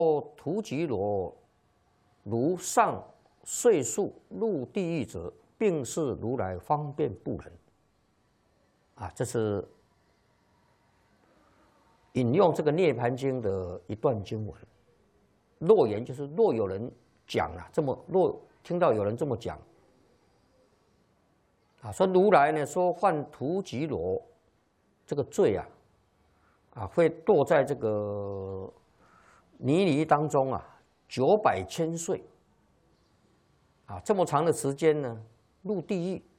屠吉罗，如上岁数入地狱者，并是如来方便不能。啊，这是引用这个《涅盘经》的一段经文。若言就是若有人讲啊，若听到有人这么讲，啊，说如来呢说犯屠吉罗这个罪啊，会堕在这个泥犁当中啊，900千岁啊，这么长的时间呢，入地狱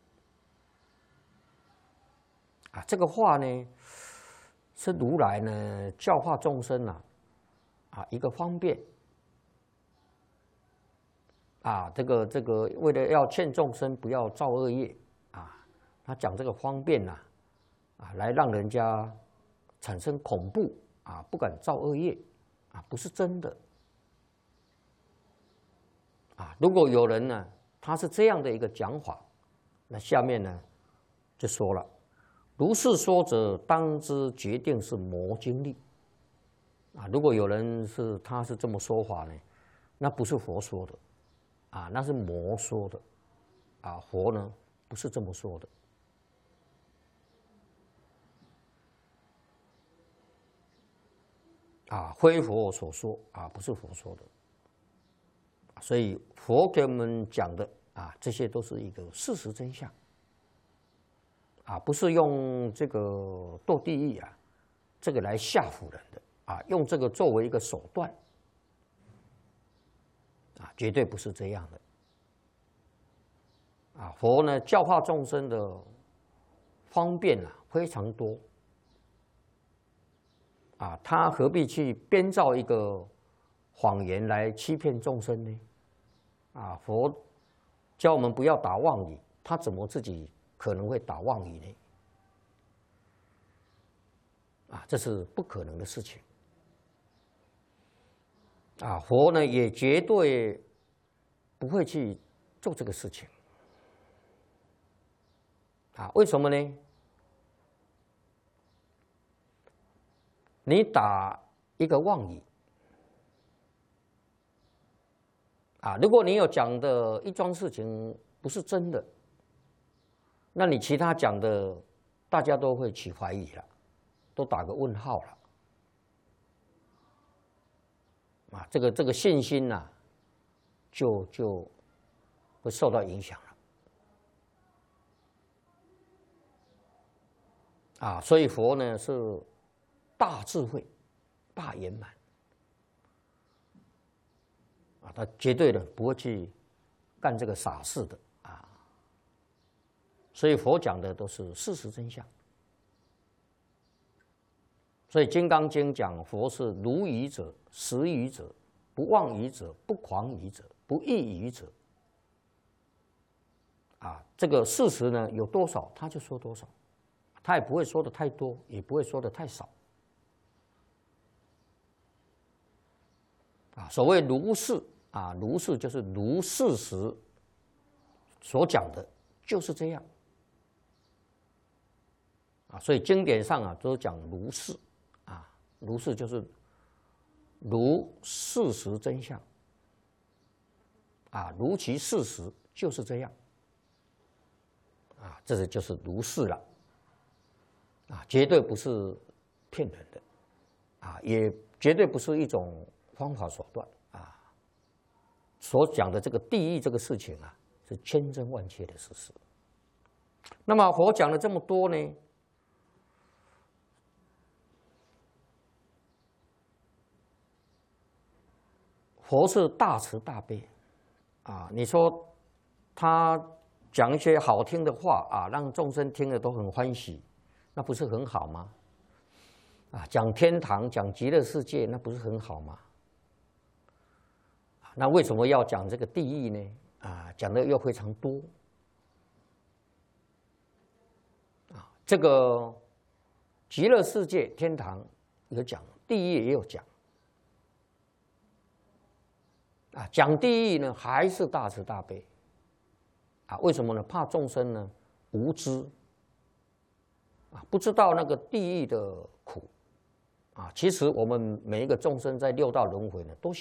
啊，这个话呢是如来呢教化众生啊一个方便啊，这个为了要劝众生不要造恶业啊，他讲这个方便啊，来让人家产生恐怖啊，不敢造恶业啊，不是真的啊。如果有人呢，他是这样的一个讲法，那下面呢就说了，如是说者，当知决定是魔经力啊。如果有人他是这么说法呢，那不是佛说的啊，那是魔说的啊。佛呢不是这么说的。啊，非佛所说啊，不是佛说的，所以佛给我们讲的啊，这些都是一个事实真相啊，不是用这个堕地狱啊，这个来吓唬人的啊，用这个作为一个手段啊，绝对不是这样的啊。佛呢教化众生的方便非常多。啊，他何必去编造一个谎言来欺骗众生呢？啊，佛教我们不要打妄语，他怎么自己可能会打妄语呢？啊，这是不可能的事情。啊，佛呢也绝对不会去做这个事情。啊，为什么呢？你打一个妄语啊，如果你有讲的一桩事情不是真的，那你其他讲的大家都会起怀疑了，都打个问号了啊，这个信心就会受到影响了啊。所以佛呢是大智慧、大圆满啊，他绝对的不会去干这个傻事的啊。所以佛讲的都是事实真相。所以《金刚经》讲佛是如语者、实语者、不妄语者、不诳语者、不异语者啊。这个事实呢有多少他就说多少，他也不会说的太多，也不会说的太少。啊，所谓如是啊，如是就是如事实所讲的，就是这样啊。所以经典上都讲如是啊，如是就是如事实真相啊，如其事实就是这样啊，这就是如是了啊，绝对不是骗人的啊，也绝对不是一种方法手段啊，所讲的这个地狱这个事情是千真万确的事实。那么佛讲了这么多呢，佛是大慈大悲啊，你说他讲一些好听的话啊，让众生听了都很欢喜，那不是很好吗？啊，讲天堂、讲极乐世界，那不是很好吗？那为什么要讲这个地狱呢？啊，讲的又非常多。啊，这个极乐世界、天堂有讲，地狱也有讲。啊，讲地狱呢，还是大慈大悲。啊，为什么呢？怕众生呢无知，啊，不知道那个地狱的苦， 啊，其实我们每一个众生在六道轮回呢，都